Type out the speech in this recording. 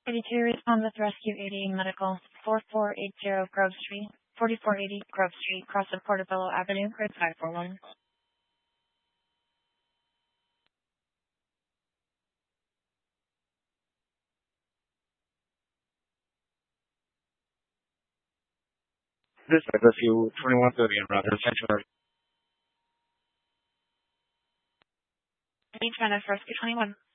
82 respond with Rescue 80 Medical, 4480 Grove Street, 4480 Grove Street, cross of Portobello Avenue, grid 541. This is Rescue 2130 in Rockford Sanctuary. Rescue 21.